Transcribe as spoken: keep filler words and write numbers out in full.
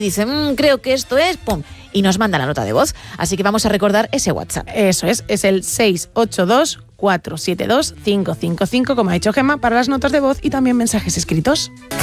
dice, mmm, creo que esto es, pum, y nos manda la nota de voz. Así que vamos a recordar ese WhatsApp. Eso es, es el seis ocho dos, cuatro siete dos, cinco cinco cinco, como ha dicho Gemma, para las notas de voz y también mensajes escritos.